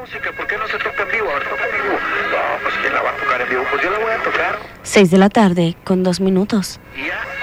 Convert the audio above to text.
música, ¿por qué no se toca en vivo? A ver, toca en vivo. No, pues ¿quién la va a tocar en vivo? Pues yo la voy a tocar. 6 de la tarde, con 2 minutos. Y ya